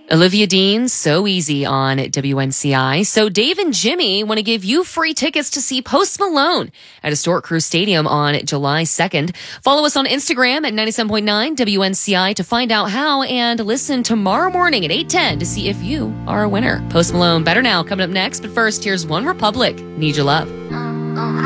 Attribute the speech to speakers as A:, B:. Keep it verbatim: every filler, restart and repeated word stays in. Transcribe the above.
A: Olivia Dean, So Easy on W N C I. So Dave and Jimmy want to give you free tickets to see Post Malone at Historic Crew Stadium on July second. Follow us on Instagram at ninety-seven point nine W N C I to find out how, and listen tomorrow morning at eight ten to see if you are a winner. Post Malone, Better Now, coming up next. But first, here's One Republic, Need Your Love.